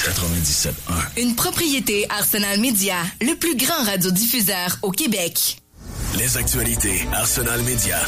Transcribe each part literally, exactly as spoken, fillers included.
quatre-vingt-dix-sept un. Une propriété Arsenal Media, le plus grand radiodiffuseur au Québec. Les actualités Arsenal Media.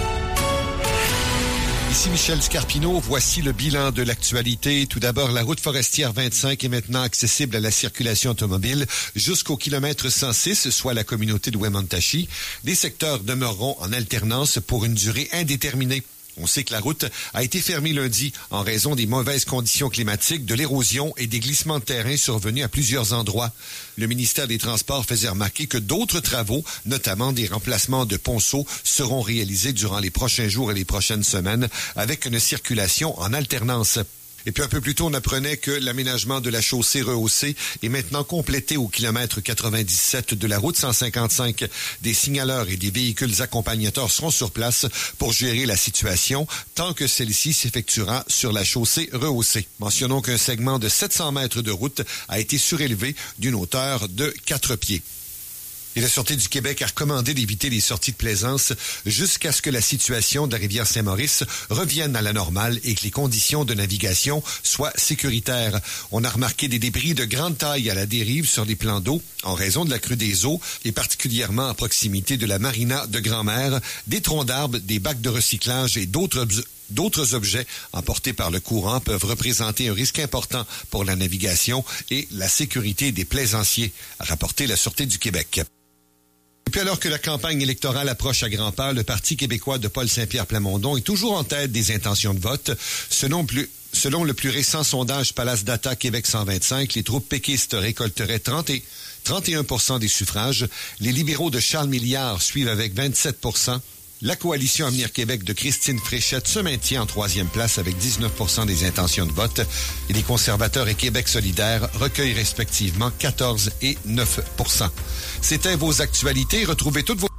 Ici Michel Scarpino, voici le bilan de l'actualité. Tout d'abord, la route forestière vingt-cinq est maintenant accessible à la circulation automobile jusqu'au kilomètre cent six, soit la communauté de Wemontachi. Les secteurs demeureront en alternance pour une durée indéterminée. On sait que la route a été fermée lundi en raison des mauvaises conditions climatiques, de l'érosion et des glissements de terrain survenus à plusieurs endroits. Le ministère des Transports faisait remarquer que d'autres travaux, notamment des remplacements de ponceaux, seront réalisés durant les prochains jours et les prochaines semaines avec une circulation en alternance. Et puis un peu plus tôt, on apprenait que l'aménagement de la chaussée rehaussée est maintenant complété au kilomètre quatre-vingt-dix-sept de la route cent cinquante-cinq. Des signaleurs et des véhicules accompagnateurs seront sur place pour gérer la situation tant que celle-ci s'effectuera sur la chaussée rehaussée. Mentionnons qu'un segment de sept cents mètres de route a été surélevé d'une hauteur de quatre pieds. Et la Sûreté du Québec a recommandé d'éviter les sorties de plaisance jusqu'à ce que la situation de la rivière Saint-Maurice revienne à la normale et que les conditions de navigation soient sécuritaires. On a remarqué des débris de grande taille à la dérive sur les plans d'eau en raison de la crue des eaux et particulièrement à proximité de la marina de Grand-Mère, des troncs d'arbres, des bacs de recyclage et d'autres ob- D'autres objets emportés par le courant peuvent représenter un risque important pour la navigation et la sécurité des plaisanciers, a rapporté la Sûreté du Québec. Et puis alors que la campagne électorale approche à grands pas, le Parti québécois de Paul Saint-Pierre Plamondon est toujours en tête des intentions de vote. Selon plus Selon le plus récent sondage Palace Data Québec cent vingt-cinq, les troupes péquistes récolteraient trente et, trente et un pour cent des suffrages. Les libéraux de Charles Milliard suivent avec vingt-sept pour cent. La coalition Avenir Québec de Christine Fréchette se maintient en troisième place avec dix-neuf pour cent des intentions de vote. Et les conservateurs et Québec solidaire recueillent respectivement quatorze et neuf pour cent. C'était vos actualités. Retrouvez toutes vos...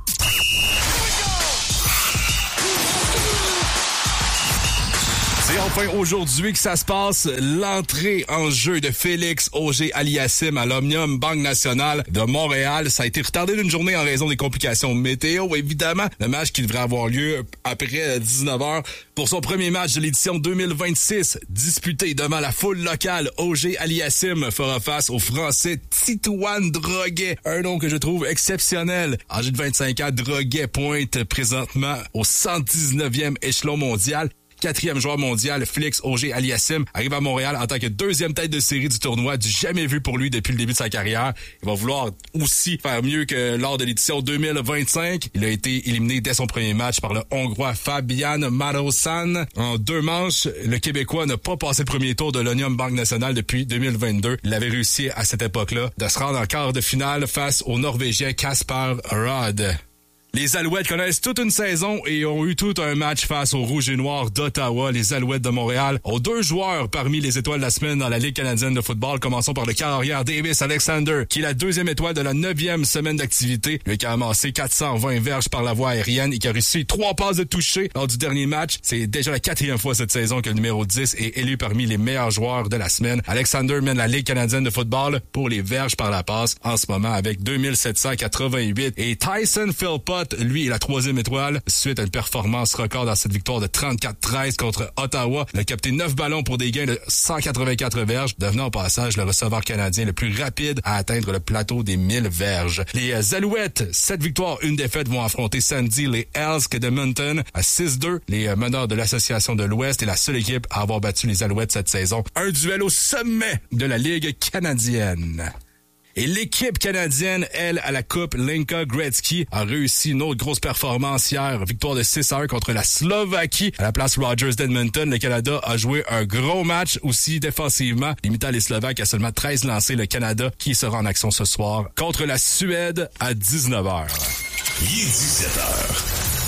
C'est enfin aujourd'hui que ça se passe, l'entrée en jeu de Félix Auger-Aliassime à l'Omnium Banque Nationale de Montréal. Ça a été retardé d'une journée en raison des complications météo, évidemment. Le match qui devrait avoir lieu après dix-neuf heures pour son premier match de l'édition deux mille vingt-six, disputé devant la foule locale. Auger-Aliassime fera face au Français Titouan Droguet, un nom que je trouve exceptionnel. Âgé de vingt-cinq ans, Droguet pointe présentement au cent dix-neuvième échelon mondial. Quatrième joueur mondial, Félix Auger-Aliassime arrive à Montréal en tant que deuxième tête de série du tournoi, du jamais vu pour lui depuis le début de sa carrière. Il va vouloir aussi faire mieux que lors de l'édition deux mille vingt-cinq. Il a été éliminé dès son premier match par le Hongrois Fabian Marosan. En deux manches, le Québécois n'a pas passé le premier tour de l'Omnium Banque Nationale depuis deux mille vingt-deux. Il avait réussi à cette époque-là de se rendre en quart de finale face au Norvégien Kasper Rod. Les Alouettes connaissent toute une saison et ont eu tout un match face aux Rouges et Noirs d'Ottawa. Les Alouettes de Montréal ont deux joueurs parmi les étoiles de la semaine dans la Ligue canadienne de football. Commençons par le carrière Davis Alexander, qui est la deuxième étoile de la neuvième semaine d'activité. Lui qui a amassé quatre cent vingt verges par la voie aérienne et qui a réussi trois passes de toucher lors du dernier match. C'est déjà la quatrième fois cette saison que le numéro dix est élu parmi les meilleurs joueurs de la semaine. Alexander mène la Ligue canadienne de football pour les verges par la passe en ce moment avec deux mille sept cent quatre-vingt-huit. Et Tyson Philpott, lui, est la troisième étoile suite à une performance record dans cette victoire de trente-quatre treize contre Ottawa. Il a capté neuf ballons pour des gains de cent quatre-vingt-quatre verges, devenant au passage le receveur canadien le plus rapide à atteindre le plateau des mille verges. Les Alouettes, sept victoires, une défaite, vont affronter samedi les Elks de Moncton à six deux. Les meneurs de l'Association de l'Ouest est la seule équipe à avoir battu les Alouettes cette saison. Un duel au sommet de la Ligue canadienne. Et l'équipe canadienne, elle, à la Coupe Linka Gretzky, a réussi une autre grosse performance hier. Victoire de six à un contre la Slovaquie. À la place Rogers d'Edmonton, le Canada a joué un gros match aussi défensivement, limitant les Slovaques à seulement treize lancés. Le Canada qui sera en action ce soir contre la Suède à dix-neuf heures. Il est dix-sept heures.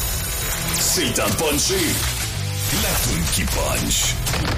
C'est temps de puncher. La toune qui punch.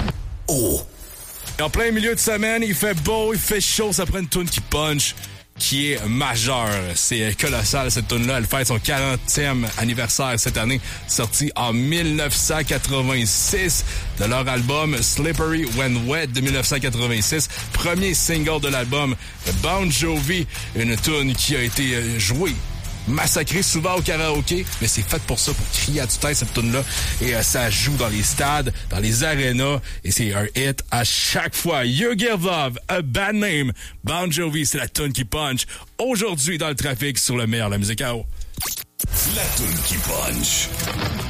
Oh! En plein milieu de semaine, il fait beau, il fait chaud, ça prend une toune qui punch, qui est majeure. C'est colossal, cette toune-là. Elle fête son quarantième anniversaire cette année, sortie en dix-neuf cent quatre-vingt-six de leur album Slippery When Wet de dix-neuf cent quatre-vingt-six. Premier single de l'album, Bon Jovi, une toune qui a été jouée massacrée souvent au karaoké, mais c'est fait pour ça, pour crier à tue-tête cette tune-là. Et euh, ça joue dans les stades, dans les arénas, et c'est un hit à chaque fois. You Give Love, a Bad Name. Bon Jovi, c'est la tune qui punch. Aujourd'hui dans le trafic sur le meilleur de la musique à eau. La tune qui punch.